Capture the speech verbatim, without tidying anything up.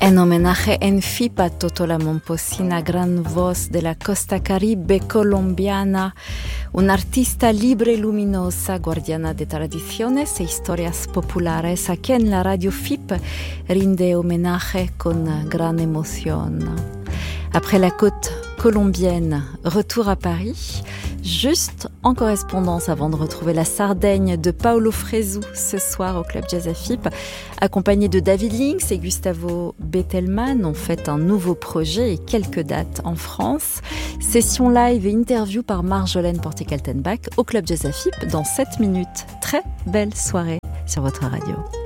En homenaje en FIP a Toto la Momposina, gran voz de la costa caribe colombiana, una artista libre y luminosa, guardiana de tradiciones e historias populares, a quien la radio FIP rinde homenaje con gran emoción. Après la côte colombienne, retour à Paris, juste en correspondance avant de retrouver la Sardaigne de Paolo Fresu ce soir au Club Jazz FIP, accompagné de David Links et Gustavo Bettelman, ont fait un nouveau projet et quelques dates en France. Session live et interview par Marjolaine Porté-Kaltenbach au Club Jazz FIP dans sept minutes. Très belle soirée sur votre radio.